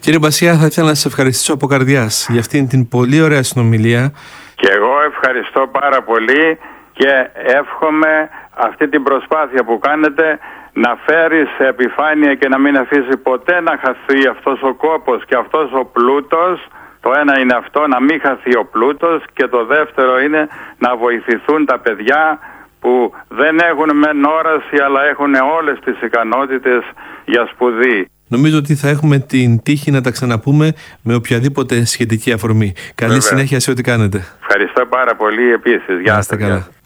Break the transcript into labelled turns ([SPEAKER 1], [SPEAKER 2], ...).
[SPEAKER 1] Κύριε Μπασία, θα ήθελα να σας ευχαριστήσω από καρδιάς για αυτήν την πολύ ωραία συνομιλία.
[SPEAKER 2] Και εγώ ευχαριστώ πάρα πολύ και εύχομαι αυτή την προσπάθεια που κάνετε να φέρει σε επιφάνεια και να μην αφήσει ποτέ να χαθεί αυτός ο κόπος και αυτός ο πλούτος. Το ένα είναι αυτό, να μην χαθεί ο πλούτος, και το δεύτερο είναι να βοηθηθούν τα παιδιά που δεν έχουν μεν όραση αλλά έχουν όλες τις ικανότητες για σπουδή.
[SPEAKER 1] Νομίζω ότι θα έχουμε την τύχη να τα ξαναπούμε με οποιαδήποτε σχετική αφορμή. Καλή συνέχεια σε ό,τι κάνετε.
[SPEAKER 2] Ευχαριστώ πάρα πολύ επίσης. Γεια σας.